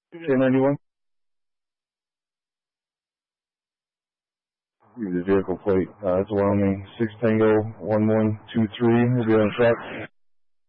1091. The vehicle plate. It's Wyoming 6 Tango 1123. We'll be on track.